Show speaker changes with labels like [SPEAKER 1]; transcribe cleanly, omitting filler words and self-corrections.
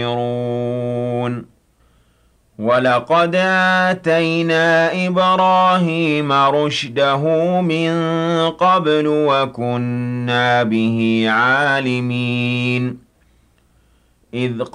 [SPEAKER 1] وَلَقَدْ آتَيْنَا إِبْرَاهِيمَ رُشْدَهُ مِن قَبْلُ وَكُنَّا بِهِ عَالِمِينَ